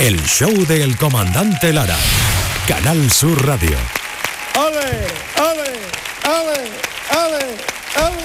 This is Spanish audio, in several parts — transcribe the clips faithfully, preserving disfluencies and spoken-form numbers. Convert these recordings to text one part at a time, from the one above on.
El show del comandante Lara. Canal Sur Radio. ¡Ole! ¡Ole! ¡Ole! ¡Ole! ¡Ole!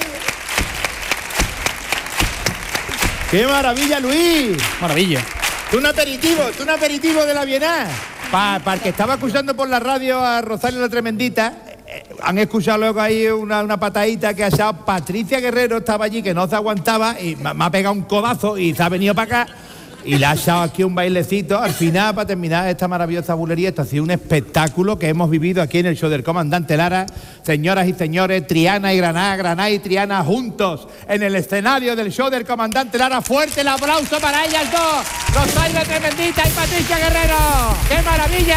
¡Qué maravilla, Luis! Maravilla. Tú un aperitivo, tú un aperitivo de la Bienal. Para pa el que estaba escuchando por la radio a Rosario la Tremendita, eh, han escuchado luego ahí una, una patadita que ha echado Patricia Guerrero, estaba allí que no se aguantaba y me, me ha pegado un codazo y se ha venido para acá y le ha echado aquí un bailecito. Al final, para terminar esta maravillosa bulería, esto ha sido un espectáculo que hemos vivido aquí en el show del comandante Lara. Señoras y señores, Triana y Granada, Granada y Triana juntos en el escenario del show del comandante Lara. Fuerte el aplauso para ellas dos, Rosario la Tremendita y Patricia Guerrero. ¡Qué maravilla!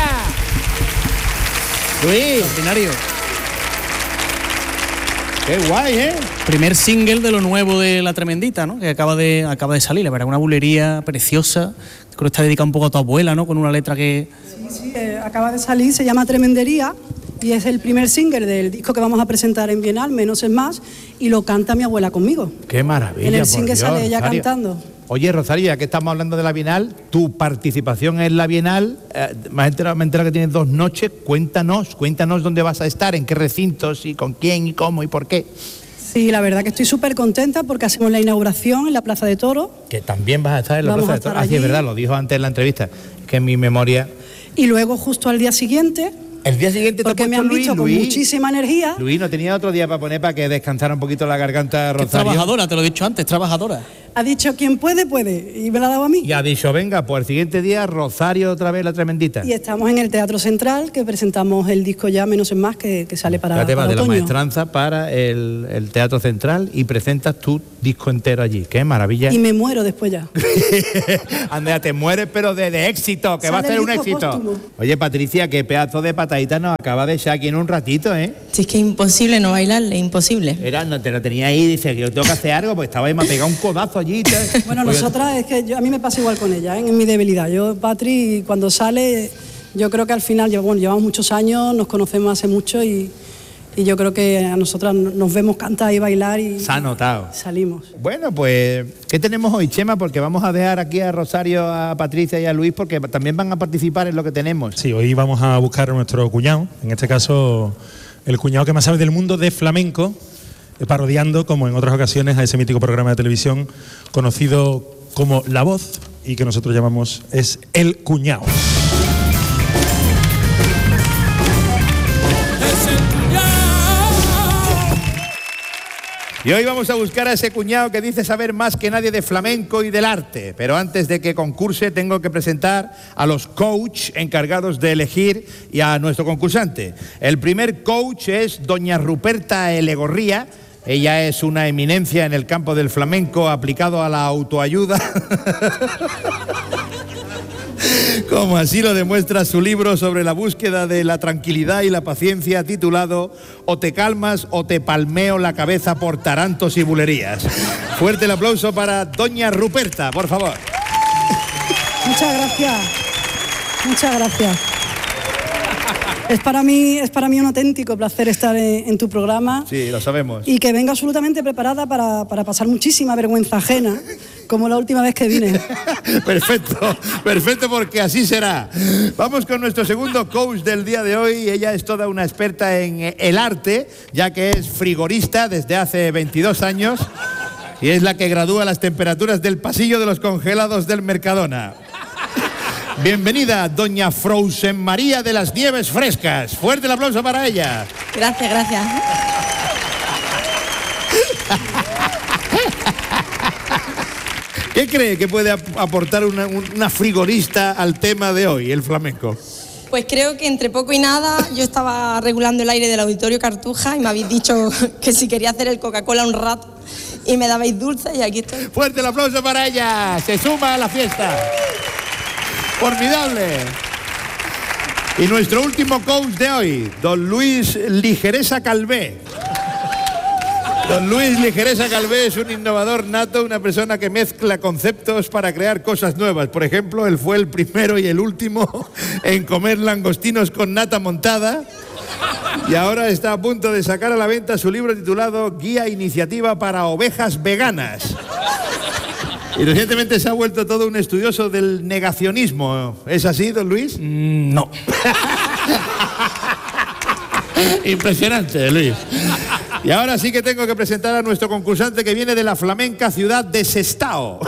Luis, Ordinario. Qué guay, ¿eh? Primer single de lo nuevo de La Tremendita, ¿no? Que acaba de, acaba de salir, la verdad, una bulería preciosa. Creo que está dedicada un poco a tu abuela, ¿no? Con una letra que... Sí, sí, eh, acaba de salir, se llama Tremendería y es el primer single del disco que vamos a presentar en Bienal, Menos es Más, y lo canta mi abuela conmigo. Qué maravilla. En el por single Dios, sale ella Rosario. cantando. Oye, Rosario, ya que estamos hablando de la Bienal, tu participación en la Bienal, eh, me he enterado, me he enterado que tienes dos noches. Cuéntanos, cuéntanos dónde vas a estar, en qué recintos y con quién y cómo y por qué. Sí, la verdad que estoy súper contenta porque hacemos la inauguración en la Plaza de Toros. Que también vas a estar en la Vamos Plaza a de Toros. estar Ah, sí, es allí. verdad, lo dijo antes en la entrevista, que en mi memoria... Y luego justo al día siguiente, El día siguiente te ha porque me puesto han Luis, visto con Luis, muchísima energía. Luis, no tenía otro día para poner para que descansara un poquito la garganta, que es Rosario. trabajadora, te lo he dicho antes, trabajadora. Ha dicho quien puede, puede, y me la ha dado a mí. Y ha dicho, venga, pues el siguiente día, Rosario otra vez la Tremendita. Y estamos en el Teatro Central, que presentamos el disco ya Menos es Más, que, que sale para, Ya te vas para de la otoño. maestranza para el, el Teatro Central y presentas tu disco entero allí. ¡Qué maravilla! Y me muero después ya. Andrea, te mueres, pero de, de éxito, que va a Sale ser el un disco éxito. póstumo. Oye, Patricia, qué pedazo de patadita nos acaba de echar aquí en un ratito, ¿eh? Si es que es imposible no bailarle, imposible. Era, no, te lo tenía ahí, dice que yo tengo que hacer algo, pues estaba ahí, me ha pegado un codazo allí. Te... Bueno, Oye, nosotras, es que yo- a mí me pasa igual con ella, ¿eh? En mi debilidad. Yo, Patri, cuando sale, yo creo que al final, yo- bueno, llevamos muchos años, nos conocemos hace mucho y, y yo creo que a nosotras nos vemos cantar y bailar y Se ha notado. salimos. Bueno, pues, ¿qué tenemos hoy, Chema? Porque vamos a dejar aquí a Rosario, a Patricia y a Luis, porque también van a participar en lo que tenemos. Sí, hoy vamos a buscar a nuestro cuñado, en este caso el cuñado que más sabe del mundo de flamenco, eh, parodiando, como en otras ocasiones, a ese mítico programa de televisión conocido como La Voz y que nosotros llamamos Es el Cuñado. Y hoy vamos a buscar a ese cuñado que dice saber más que nadie de flamenco y del arte. Pero antes de que concurse tengo que presentar a los coach encargados de elegir y a nuestro concursante. El primer coach es doña Ruperta Elegorría. Ella es una eminencia en el campo del flamenco aplicado a la autoayuda. Como así lo demuestra su libro sobre la búsqueda de la tranquilidad y la paciencia, titulado O te calmas o te palmeo la cabeza por tarantos y bulerías. Fuerte el aplauso para doña Ruperta, por favor. Muchas gracias. Muchas gracias. Es para mí, es para mí un auténtico placer estar en, en tu programa. Sí, lo sabemos. Y que venga absolutamente preparada para, para pasar muchísima vergüenza ajena, como la última vez que vine. Perfecto, perfecto, porque así será. Vamos con nuestro segundo coach del día de hoy. Ella es toda una experta en el arte, ya que es frigorista desde hace veintidós años y es la que gradúa las temperaturas del pasillo de los congelados del Mercadona. Bienvenida, doña Frozen María de las Nieves Frescas. Fuerte el aplauso para ella. Gracias, gracias. ¿Qué cree que puede ap- aportar una, una frigorista al tema de hoy, el flamenco? Pues creo que entre poco y nada yo estaba regulando el aire del Auditorio Cartuja y me habéis dicho que si quería hacer el Coca-Cola un rato y me dabais dulce y aquí estoy. Fuerte el aplauso para ella. Se suma a la fiesta. Formidable. Y nuestro último coach de hoy, don Luis Ligeresa Calvé. Don Luis Ligeresa Calvé es un innovador nato, una persona que mezcla conceptos para crear cosas nuevas. Por ejemplo, él fue el primero y el último en comer langostinos con nata montada. Y ahora está a punto de sacar a la venta su libro titulado Guía Iniciativa para Ovejas Veganas. Y recientemente se ha vuelto todo un estudioso del negacionismo. ¿Es así, don Luis? Mm, no. Impresionante, Luis. Y ahora sí que tengo que presentar a nuestro concursante que viene de la flamenca ciudad de Sestao.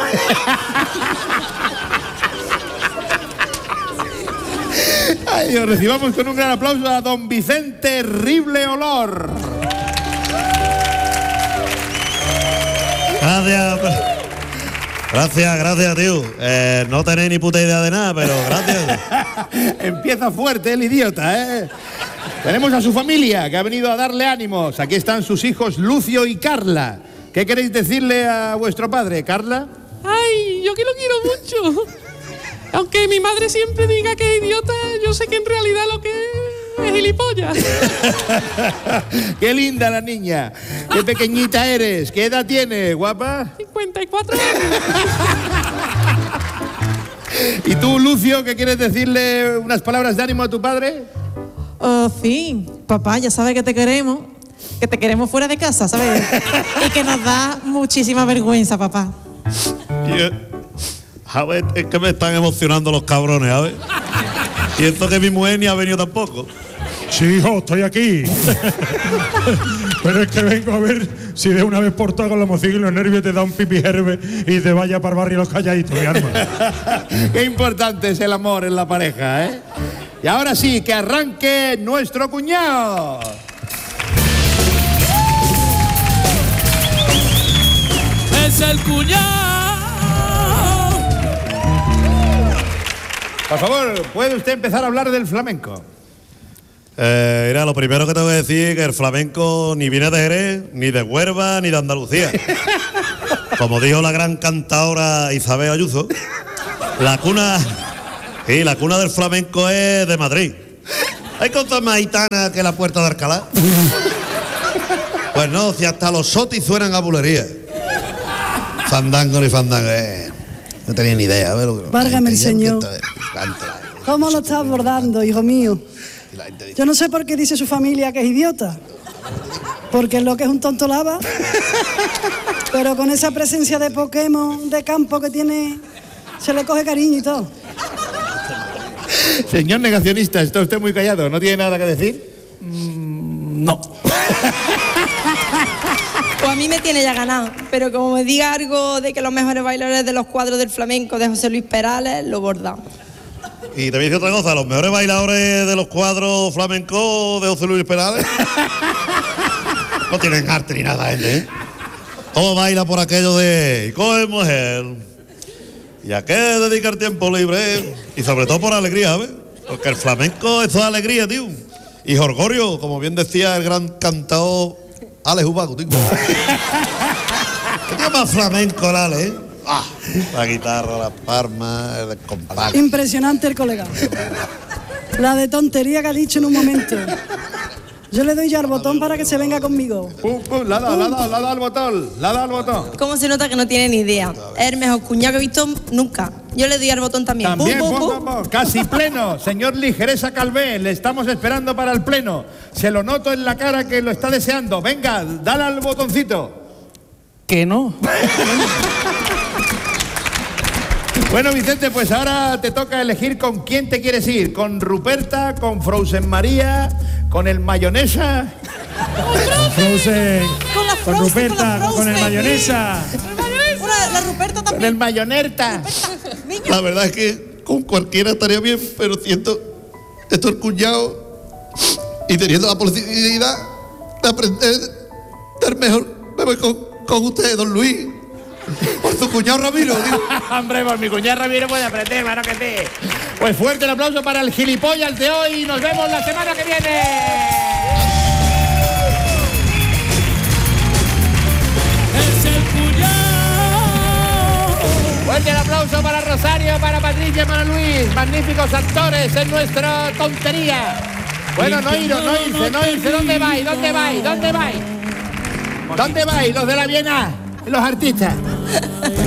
Ay, Dios, recibamos con un gran aplauso a don Vicente Rible Olor. Gracias. Gracias, gracias, tío. Eh, no tenéis ni puta idea de nada, pero gracias. Empieza fuerte el idiota, ¿eh? Tenemos a su familia que ha venido a darle ánimos. Aquí están sus hijos Lucio y Carla. ¿Qué queréis decirle a vuestro padre, Carla? Ay, yo que lo quiero mucho. Aunque mi madre siempre diga que es idiota, yo sé que en realidad lo que es es gilipollas. Qué linda la niña. Qué pequeñita eres. ¿Qué edad tienes, guapa? cincuenta y cuatro años. ¿Y tú, Lucio, qué quieres decirle unas palabras de ánimo a tu padre? Oh, sí, papá, ya sabes que te queremos, que te queremos fuera de casa, ¿sabes? Y que nos da muchísima vergüenza, papá. Tío, a ver, es que me están emocionando los cabrones, a ver. Y esto que mi mujer ni ha venido tampoco. Sí, hijo, estoy aquí. Pero es que vengo a ver si de una vez por todas con la emoción y los nervios te da un pipi herbe y te vaya para el barrio los calladitos, mi alma. Qué importante es el amor en la pareja, ¿eh? Y ahora sí, que arranque nuestro cuñado. Es el cuñado. Por favor, ¿puede usted empezar a hablar del flamenco? Eh, mira, lo primero que tengo que decir es que el flamenco ni viene de Jerez, ni de Huelva, ni de Andalucía. Como dijo la gran cantadora Isabel Ayuso, la cuna, sí, la cuna del flamenco es de Madrid. Hay cosas más gitanas que la Puerta de Alcalá. Pues no, si hasta los sotis suenan a bulería. Fandango ni fandango, eh. No tenía ni idea, ¿ves? Válgame el Señor. ¿Cómo lo está abordando, hijo mío? Yo no sé por qué dice su familia que es idiota. Porque es lo que es un tonto lava. Pero con esa presencia de Pokémon de campo que tiene, se le coge cariño y todo. Señor negacionista, está usted muy callado. ¿No tiene nada que decir? Mm, no. Pues a mí me tiene ya ganado, pero como me diga algo de que los mejores bailadores de los cuadros del flamenco de José Luis Perales, lo bordamos. Y te voy a decir otra cosa, los mejores bailadores de los cuadros flamencos de José Luis Perales no tienen arte ni nada, ¿eh? Todo baila por aquello de coge mujer. ¿Y a qué dedicar tiempo libre? Y sobre todo por alegría, ¿ves? Porque el flamenco es toda alegría, tío. Y jorgorio, como bien decía el gran cantador Alex Ubago, tío. ¿Qué tío más flamenco el Alex, eh? Ah, la guitarra, las palmas, el compás. Impresionante el colega. La de tontería que ha dicho en un momento. Yo le doy ya al botón para que se venga conmigo. Pum, pum, la da, la da, la da al botón, la da al botón. ¿Cómo se nota que no tiene ni idea? Es el mejor cuñado que he visto nunca. Yo le doy al botón también. También, Pum, pum, pum, pum. pum, pum. Casi pleno. Señor Ligereza Calvé, le estamos esperando para el pleno. Se lo noto en la cara que lo está deseando. Venga, dale al botoncito. Que no. Bueno, Vicente, pues ahora te toca elegir con quién te quieres ir. ¿Con Ruperta, con Frozen María, con el mayonesa? Con Frozen, Con la con Frozen, Ruperta, con la con el Frozen. mayonesa. La, la Ruperta Con también. el mayonerta. La verdad es que con cualquiera estaría bien, pero siento esto el cuñado y teniendo la posibilidad de aprender del mejor, me voy con, con usted, don Luis. Por su cuñado Ramiro, tío. Hombre, por mi cuñado Ramiro puede aprender, mano que te. Pues fuerte el aplauso para el gilipollas de hoy y nos vemos la semana que viene. Es el cuñado. Fuerte el aplauso para Rosario, para Patricia y para Luis. Magníficos actores en nuestra tontería. Bueno, no iros, no irse, no irse. ¿Dónde vais? ¿Dónde vais? ¿Dónde vais? ¿Dónde vais? Los de la Viena, los artistas.